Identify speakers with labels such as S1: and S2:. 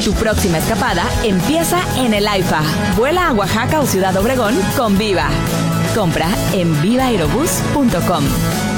S1: Tu próxima escapada empieza en el AIFA. Vuela a Oaxaca o Ciudad Obregón con Viva. Compra en vivaaerobus.com.